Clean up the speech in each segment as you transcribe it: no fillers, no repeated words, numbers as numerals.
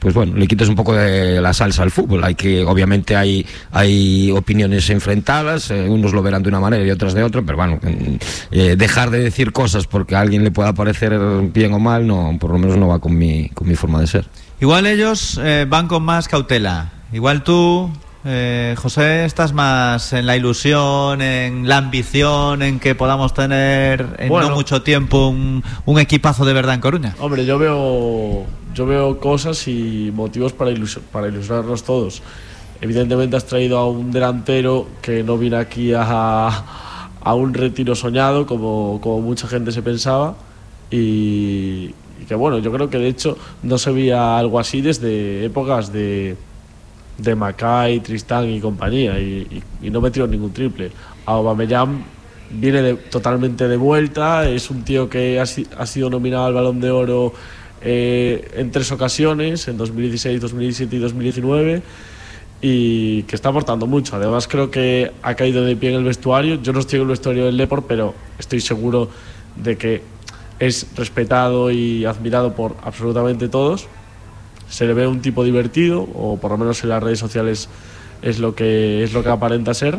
pues bueno, le quitas un poco de la salsa al fútbol. Obviamente hay opiniones enfrentadas, unos lo verán de una manera y otras de otra, pero bueno, dejar de decir cosas porque a alguien le pueda parecer bien o mal, no, por lo menos no va con mi forma de ser. Igual ellos van con más cautela. Igual tú, José, estás más en la ilusión, en la ambición, en que podamos tener en no mucho tiempo un equipazo de verdad en Coruña. Hombre, yo veo cosas y motivos para ilusionarnos todos. Evidentemente has traído a un delantero que no viene aquí a un retiro soñado como mucha gente se pensaba, y que bueno, yo creo que de hecho no se veía algo así desde épocas de Macay, Tristán y compañía, y no metió ningún triple. Aubameyang viene totalmente de vuelta, es un tío que ha sido nominado al Balón de Oro en 3 ocasiones, en 2016, 2017 y 2019, y que está aportando mucho. Además creo que ha caído de pie en el vestuario. Yo no estoy en el vestuario del Depor, pero estoy seguro de que es respetado y admirado por absolutamente todos. Se le ve un tipo divertido, o por lo menos en las redes sociales es lo que aparenta ser,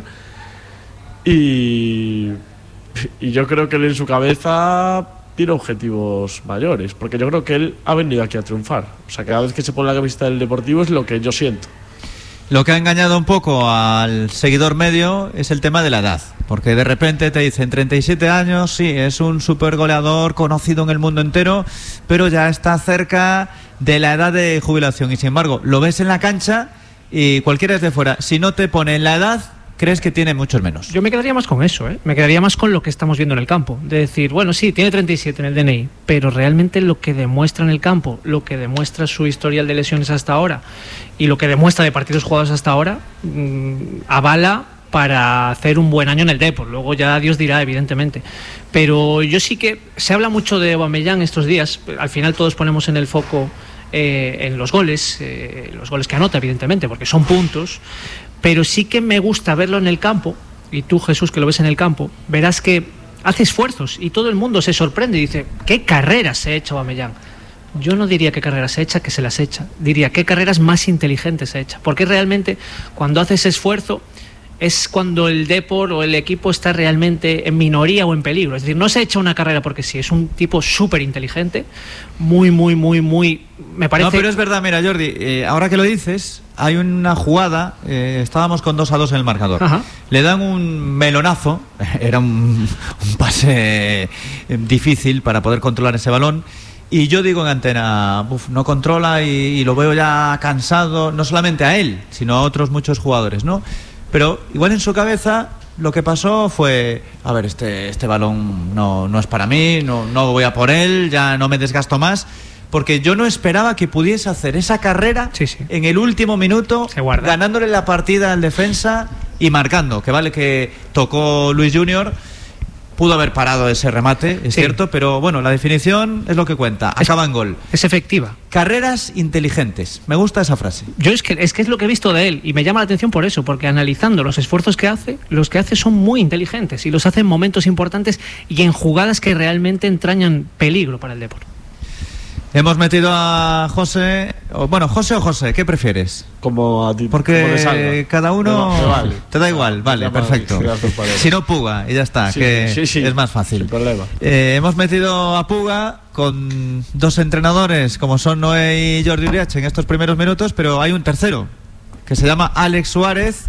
y yo creo que él en su cabeza tiene objetivos mayores, porque yo creo que él ha venido aquí a triunfar. O sea, cada vez que se pone la camiseta del Deportivo es lo que yo siento. Lo que ha engañado un poco al seguidor medio es el tema de la edad, porque de repente te dicen 37 años, sí, es un super goleador conocido en el mundo entero, pero ya está cerca de la edad de jubilación, y sin embargo lo ves en la cancha y cualquiera desde fuera, si no te pone en la edad, crees que tiene muchos menos. Yo me quedaría más con eso, me quedaría más con lo que estamos viendo en el campo, de decir, bueno, sí, tiene 37 en el DNI, pero realmente lo que demuestra en el campo, lo que demuestra su historial de lesiones hasta ahora y lo que demuestra de partidos jugados hasta ahora, avala para hacer un buen año en el Depor. Luego ya Dios dirá, evidentemente, pero yo sí que se habla mucho de Aubameyang estos días. Al final todos ponemos en el foco en los goles que anota, evidentemente, porque son puntos, pero sí que me gusta verlo en el campo, y tú, Jesús, que lo ves en el campo, verás que hace esfuerzos y todo el mundo se sorprende y dice, ¿qué carreras se ha hecho Aubameyang? Yo no diría qué carreras se echa, que se las echa, diría qué carreras más inteligentes se echa, porque realmente cuando haces esfuerzo es cuando el Depor o el equipo está realmente en minoría o en peligro. Es decir, no se echa una carrera porque sí, es un tipo súper inteligente, muy, me parece... No, pero es verdad, mira, Jordi, ahora que lo dices, hay una jugada, estábamos con 2-2 en el marcador. Ajá. Le dan un melonazo, era un pase difícil para poder controlar ese balón, y yo digo en antena, no controla, y lo veo ya cansado, no solamente a él, sino a otros muchos jugadores, ¿no? Pero igual en su cabeza lo que pasó fue, a ver, este balón no es para mí, no voy a por él, ya no me desgasto más, porque yo no esperaba que pudiese hacer esa carrera en el último minuto, ganándole la partida al defensa y marcando, que vale que tocó Luis Junior, pudo haber parado ese remate, es cierto, pero bueno, la definición es lo que cuenta, acaba en gol. Es efectiva. Carreras inteligentes, me gusta esa frase. Yo es que es lo que he visto de él, y me llama la atención por eso, porque analizando los esfuerzos que hace, los que hace son muy inteligentes y los hace en momentos importantes y en jugadas que realmente entrañan peligro para el Depor. Hemos metido a José, José o José, ¿qué prefieres? Como a ti. Porque cada uno vale. Te da igual, vale, perfecto. Si no, Puga, y ya está, sí, es más fácil. Sin problema. Hemos metido a Puga con 2 entrenadores como son Noé y Jordi Uriache en estos primeros minutos, pero hay un tercero que se llama Alex Suárez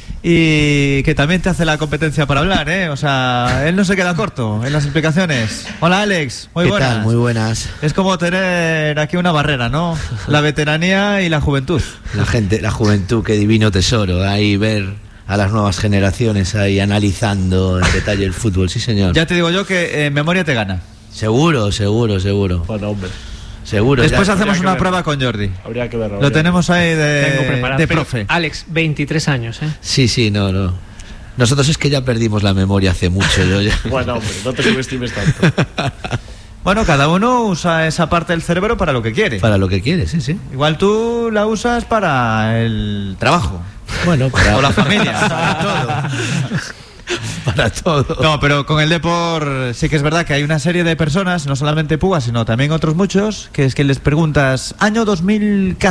y que también te hace la competencia para hablar, O sea, él no se queda corto en las explicaciones. Hola, Alex, muy buenas. ¿Qué tal? Muy buenas. Es como tener aquí una barrera, ¿no? La veteranía y la juventud. La juventud, qué divino tesoro. Ahí ver a las nuevas generaciones ahí analizando en detalle el fútbol, sí señor. Ya te digo yo que memoria te gana. Seguro. Bueno, hombre. Seguro. Después hacemos una prueba con Jordi. Habría que verlo. Lo tenemos ahí de profe. Alex, 23 años, Sí, no. Nosotros es que ya perdimos la memoria hace mucho. Bueno, hombre, no te subestimes tanto. Bueno, cada uno usa esa parte del cerebro para lo que quiere. Para lo que quiere, sí. Igual tú la usas para el trabajo. Bueno, o la familia, para todo. Para todo. No, pero con el Depor sí que es verdad que hay una serie de personas, no solamente Puga, sino también otros muchos, que es que les preguntas, año 2014.